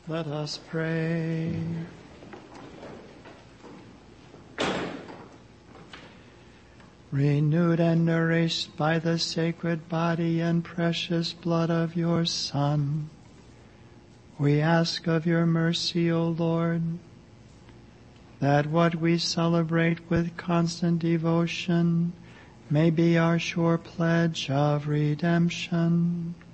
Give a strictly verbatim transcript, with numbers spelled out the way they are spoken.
Let us pray. Renewed and nourished by the sacred body and precious blood of your Son, we ask of your mercy, O Lord, that what we celebrate with constant devotion may be our sure pledge of redemption.